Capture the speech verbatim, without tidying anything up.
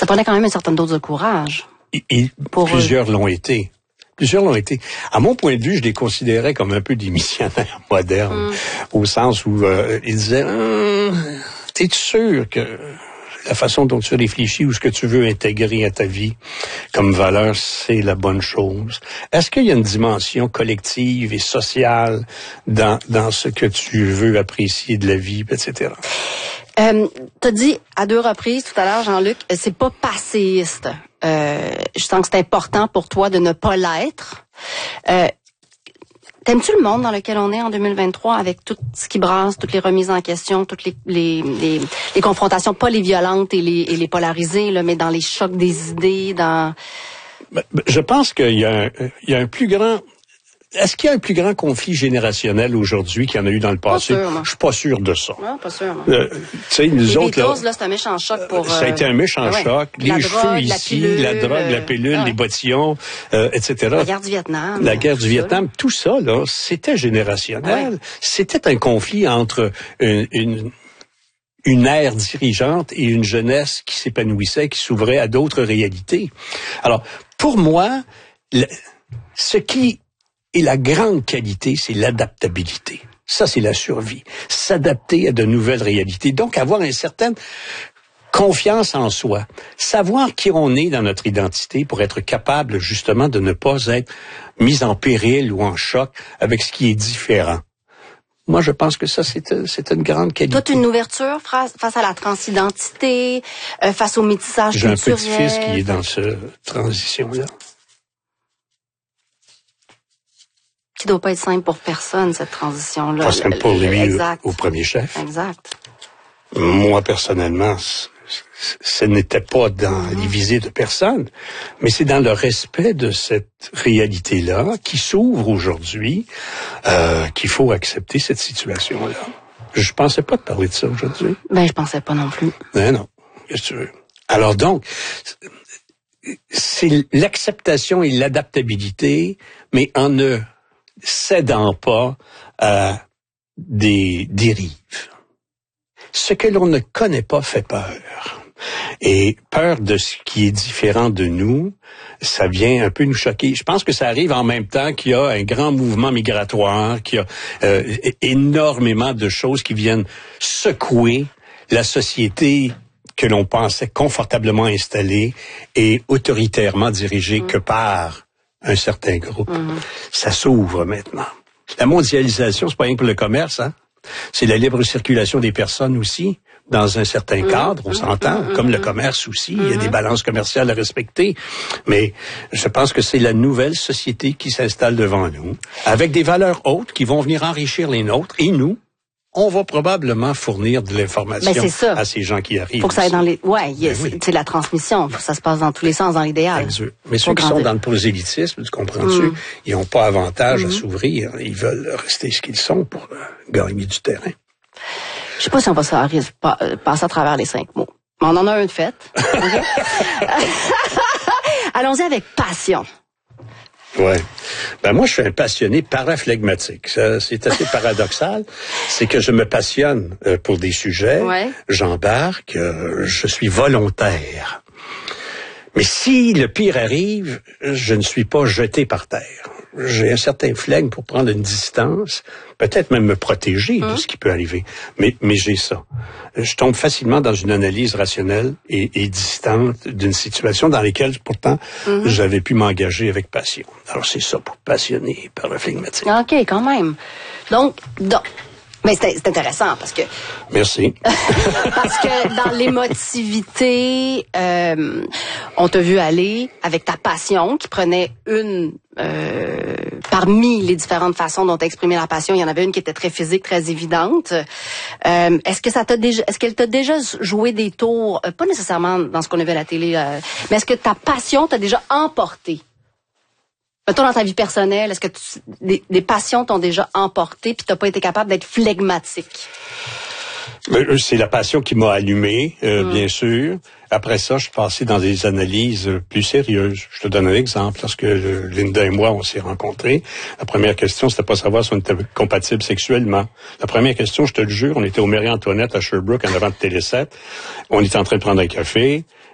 Ça prenait quand même une certaine dose de courage. Et, et plusieurs eux. l'ont été. Plusieurs l'ont été. À mon point de vue, je les considérais comme un peu des missionnaires modernes, mm. au sens où euh, ils disaient hum, « T'es sûr que la façon dont tu réfléchis ou ce que tu veux intégrer à ta vie comme valeur, c'est la bonne chose? Est-ce qu'il y a une dimension collective et sociale dans, dans ce que tu veux apprécier de la vie, et cetera » Euh, t'as dit à deux reprises tout à l'heure, Jean-Luc, c'est pas passéiste. Euh, je sens que c'est important pour toi de ne pas l'être. Euh, T'aimes-tu le monde dans lequel on est en deux mille vingt-trois avec tout ce qui brasse, toutes les remises en question, toutes les les les, les confrontations, pas les violentes et les, et les polarisées, là, mais dans les chocs des idées, dans... Je pense qu'il y a un, il y a un plus grand... Est-ce qu'il y a un plus grand conflit générationnel aujourd'hui qu'il y en a eu dans le passé? Pas sûr, je suis pas sûr de ça. Non, pas sûr. Euh, tu sais, nous les autres, Beatles, là, c'est un méchant choc pour... Ça a été un méchant euh, choc. Ouais. Les cheveux drogue, ici, la, pilule, la drogue, la pilule, euh, les bottillons, euh, et cetera. La guerre du Vietnam. La guerre du Vietnam, tout ça, là, c'était générationnel. Ouais. C'était un conflit entre une... une une ère dirigeante et une jeunesse qui s'épanouissait, qui s'ouvrait à d'autres réalités. Alors, pour moi, le, ce qui est la grande qualité, c'est l'adaptabilité. Ça, c'est la survie. S'adapter à de nouvelles réalités. Donc, avoir une certaine confiance en soi. Savoir qui on est dans notre identité pour être capable, justement, de ne pas être mis en péril ou en choc avec ce qui est différent. Moi, je pense que ça, c'est, c'est une grande qualité. Toute une ouverture face à la transidentité, euh, face au métissage J'ai culturel. J'ai un petit-fils qui est dans cette transition-là. Qui doit pas être simple pour personne, cette transition-là. Pas simple pour lui exact. Au premier chef. Exact. Moi, personnellement, ce n'était pas dans mm-hmm. les visées de personne, mais c'est dans le respect de cette réalité-là qui s'ouvre aujourd'hui euh, qu'il faut accepter cette situation-là. Je pensais pas te parler de ça aujourd'hui. Ben, je pensais pas non plus. Ben non, qu'est-ce que tu veux? Alors donc, c'est l'acceptation et l'adaptabilité, mais en ne cédant pas à des dérives. Ce que l'on ne connaît pas fait peur. Et peur de ce qui est différent de nous, ça vient un peu nous choquer. Je pense que ça arrive en même temps qu'il y a un grand mouvement migratoire, qu'il y a euh, énormément de choses qui viennent secouer la société que l'on pensait confortablement installée et autoritairement dirigée mmh. que par un certain groupe. Mmh. Ça s'ouvre maintenant. La mondialisation, c'est pas rien pour le commerce, hein? C'est la libre circulation des personnes aussi, dans un certain mmh, cadre, on mmh, s'entend, mmh, comme mmh. le commerce aussi, mmh. il y a des balances commerciales à respecter, mais je pense que c'est la nouvelle société qui s'installe devant nous, avec des valeurs hautes qui vont venir enrichir les nôtres, et nous, on va probablement fournir de l'information ben, à ces gens qui arrivent. Faut que ça aille dans les, ouais, yes, ben oui. c'est la transmission, faut que ça se passe dans tous les sens, dans l'idéal. Mais ceux qui grandir. sont dans le prosélytisme, tu comprends-tu, mmh. ils n'ont pas avantage mmh. à s'ouvrir, ils veulent rester ce qu'ils sont pour euh, gagner du terrain. Je sais pas si on va ça, passer à travers les cinq mots, mais on en a un de fait. Okay? Allons-y avec passion. Ouais. Ben moi, je suis un passionné paraphlegmatique. Ça, c'est assez paradoxal. C'est que je me passionne euh, pour des sujets, ouais. j'embarque, euh, je suis volontaire. Mais si le pire arrive, je ne suis pas jeté par terre. J'ai un certain flegme pour prendre une distance, peut-être même me protéger mmh. de ce qui peut arriver. Mais, mais j'ai ça. Je tombe facilement dans une analyse rationnelle et, et distante d'une situation dans laquelle, pourtant, mmh. j'avais pu m'engager avec passion. Alors, c'est ça pour passionner par le phlegmatique. OK, quand même. Donc, donc mais c'est, c'est intéressant parce que... Merci. Parce que dans l'émotivité, euh, on t'a vu aller avec ta passion qui prenait une... Euh, parmi les différentes façons dont t'exprimer la passion, il y en avait une qui était très physique, très évidente. Euh, est-ce que ça t'a déjà, est-ce qu'elle t'a déjà joué des tours, euh, pas nécessairement dans ce qu'on a vu à la télé, euh, mais est-ce que ta passion t'a déjà emporté? Mettons dans ta vie personnelle, est-ce que tu, des, des passions t'ont déjà emporté puis t'as pas été capable d'être phlegmatique? C'est la passion qui m'a allumé, euh, mmh. bien sûr. Après ça, je suis passé dans des analyses plus sérieuses. Je te donne un exemple. Lorsque Linda et moi, on s'est rencontrés, la première question, c'était pas savoir si on était compatibles sexuellement. La première question, je te le jure, on était au Marie-Antoinette à Sherbrooke, en avant de Télé sept. On était en train de prendre un café.